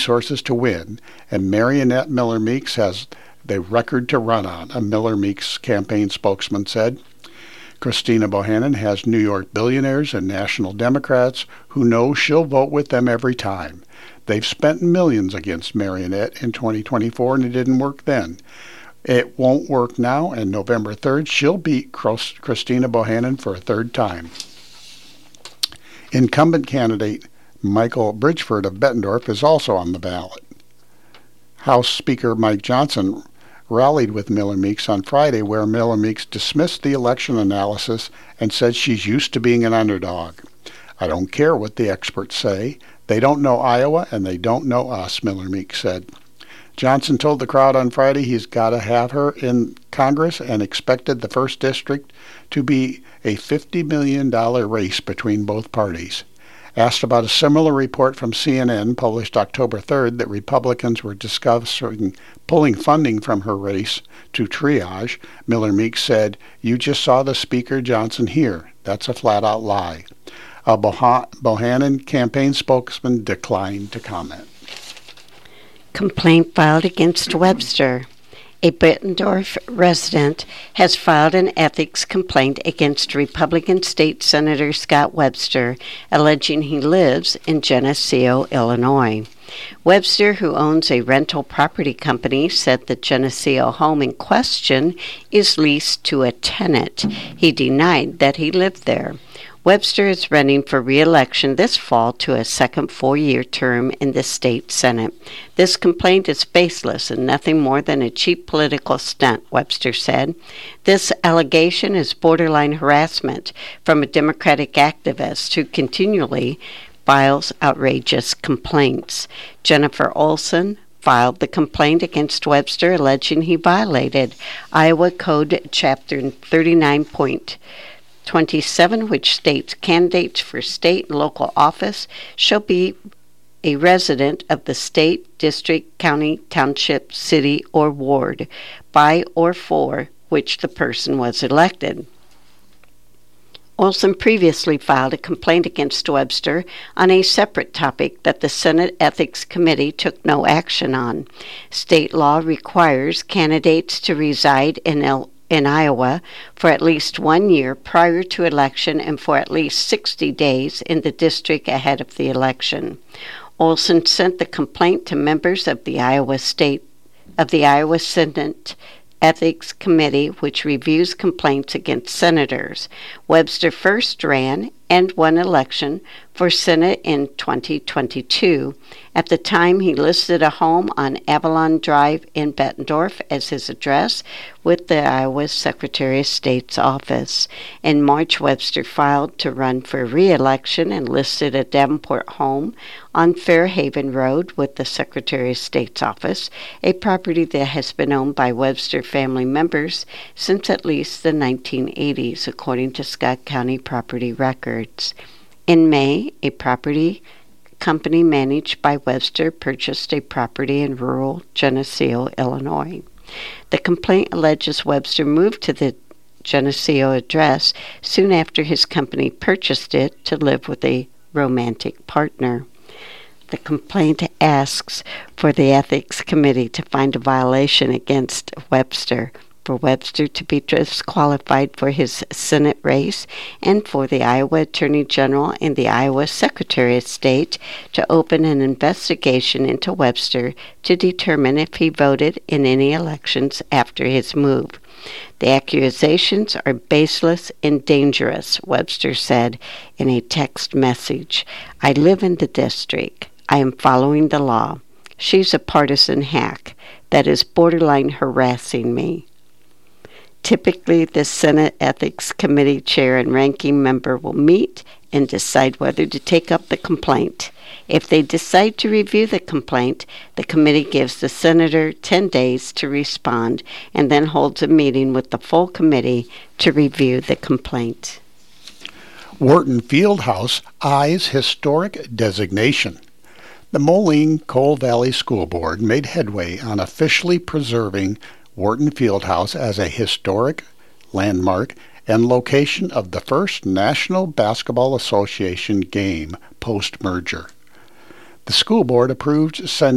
resources to win, and Mariannette Miller Meeks has the record to run on, a Miller Meeks campaign spokesman said. Christina Bohannon has New York billionaires and national Democrats who know she'll vote with them every time. They've spent millions against Mariannette in 2024, and it didn't work then. It won't work now, and November 3rd, she'll beat Christina Bohannon for a third time. Incumbent candidate Michael Bridgeford of Bettendorf is also on the ballot. House Speaker Mike Johnson rallied with Miller Meeks on Friday, where Miller Meeks dismissed the election analysis and said she's used to being an underdog. "I don't care what the experts say. They don't know Iowa, and they don't know us," Miller Meeks said. Johnson told the crowd on Friday he's got to have her in Congress and expected the 1st District to be a $50 million race between both parties. Asked about a similar report from CNN published October 3rd that Republicans were discussing pulling funding from her race to triage, Miller Meeks said, "You just saw the Speaker Johnson here. That's a flat-out lie." A Bohannon campaign spokesman declined to comment. Complaint filed against Webster. A Bettendorf resident has filed an ethics complaint against Republican State Senator Scott Webster, alleging he lives in Geneseo, Illinois. Webster, who owns a rental property company, said the Geneseo home in question is leased to a tenant. He denied that he lived there. Webster is running for re-election this fall to a second 4-year term in the state Senate. This complaint is baseless and nothing more than a cheap political stunt, Webster said. This allegation is borderline harassment from a Democratic activist who continually files outrageous complaints. Jennifer Olson filed the complaint against Webster, alleging he violated Iowa Code Chapter 39.27, which states candidates for state and local office shall be a resident of the state, district, county, township, city, or ward by or for which the person was elected. Olson previously filed a complaint against Webster on a separate topic that the Senate Ethics Committee took no action on. State law requires candidates to reside in Iowa for at least 1 year prior to election and for at least 60 days in the district ahead of the election. Olson sent the complaint to members of the Iowa Senate Ethics Committee, which reviews complaints against senators. Webster first ran and won election for Senate in 2022. At the time, he listed a home on Avalon Drive in Bettendorf as his address with the Iowa Secretary of State's office. In March, Webster filed to run for re-election and listed a Davenport home on Fairhaven Road with the Secretary of State's office, a property that has been owned by Webster family members since at least the 1980s, according to Scott County property records. In May, a property company managed by Webster purchased a property in rural Geneseo, Illinois. The complaint alleges Webster moved to the Geneseo address soon after his company purchased it to live with a romantic partner. The complaint asks for the Ethics Committee to find a violation against Webster, for Webster to be disqualified for his Senate race, and for the Iowa Attorney General and the Iowa Secretary of State to open an investigation into Webster to determine if he voted in any elections after his move. The accusations are baseless and dangerous, Webster said in a text message. "I live in the district. I am following the law. She's a partisan hack that is borderline harassing me." Typically, the Senate Ethics Committee chair and ranking member will meet and decide whether to take up the complaint. If they decide to review the complaint, the committee gives the senator 10 days to respond and then holds a meeting with the full committee to review the complaint. Wharton Fieldhouse eyes historic designation. The Moline Coal Valley School Board made headway on officially preserving Wharton Fieldhouse as a historic landmark and location of the first National Basketball Association game post-merger. The school board approved sending